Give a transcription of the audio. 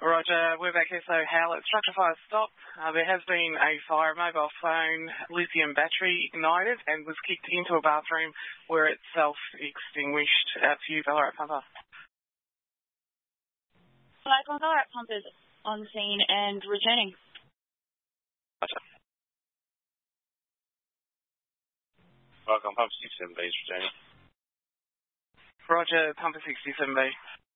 Roger, we're back here. So, Howlett, structure fire stopped. There has been a fire, mobile phone, lithium battery ignited and was kicked into a bathroom where it self-extinguished. Out to you, Ballarat Pumper. Flag on Ballarat Pumpers on scene and returning. Roger. Flag on Pumper 67B is returning. Roger, Pumper 67B.